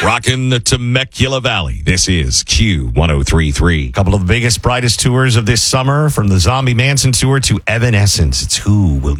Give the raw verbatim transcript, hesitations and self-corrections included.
Rocking the Temecula Valley. This is Q one oh three point three. A couple of the biggest, brightest tours of this summer, from the Zombie Manson tour to Evanescence. It's Who Will